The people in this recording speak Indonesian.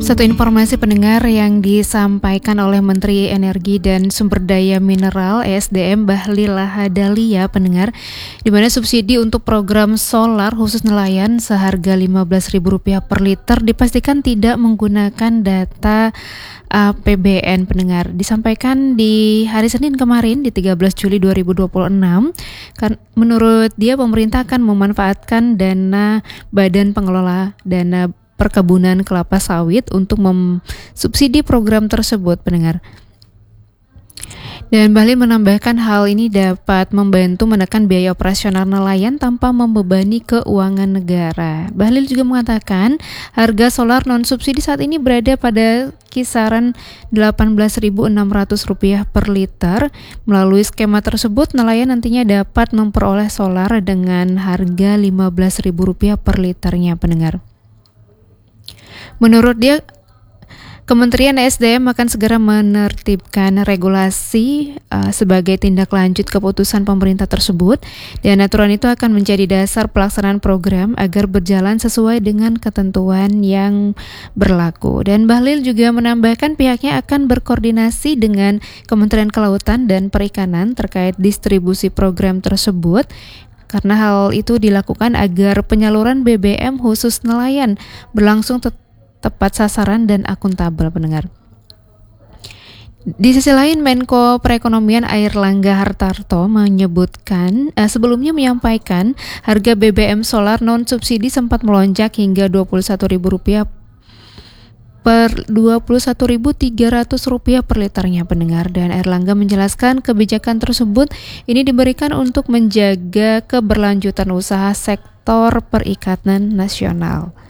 Satu informasi pendengar yang disampaikan oleh Menteri Energi dan Sumber Daya Mineral (ESDM) Bahlil Lahadalia pendengar, di mana subsidi untuk program solar khusus nelayan seharga Rp15.000 per liter dipastikan tidak menggunakan data APBN pendengar. Disampaikan di hari Senin kemarin di 13 Juli 2026. Menurut dia pemerintah akan memanfaatkan dana Badan Pengelola Dana Perkebunan Kelapa Sawit untuk mensubsidi program tersebut pendengar. Dan Bahlil menambahkan hal ini dapat membantu menekan biaya operasional nelayan tanpa membebani keuangan negara. Bahlil juga mengatakan harga solar non-subsidi saat ini berada pada kisaran Rp18.600 per liter. Melalui skema tersebut, nelayan nantinya dapat memperoleh solar dengan harga Rp15.000 per liternya pendengar. Menurut dia, Kementerian SDM akan segera menertibkan regulasi sebagai tindak lanjut keputusan pemerintah tersebut, dan aturan itu akan menjadi dasar pelaksanaan program agar berjalan sesuai dengan ketentuan yang berlaku. Dan Bahlil juga menambahkan pihaknya akan berkoordinasi dengan Kementerian Kelautan dan Perikanan terkait distribusi program tersebut, karena hal itu dilakukan agar penyaluran BBM khusus nelayan berlangsung tepat sasaran dan akuntabel pendengar. Di sisi lain, Menko Perekonomian Airlangga Hartarto menyebutkan sebelumnya menyampaikan harga BBM solar non subsidi sempat melonjak hingga Rp21.000 per Rp21.300 per liternya pendengar, dan Airlangga menjelaskan kebijakan tersebut ini diberikan untuk menjaga keberlanjutan usaha sektor perikanan nasional.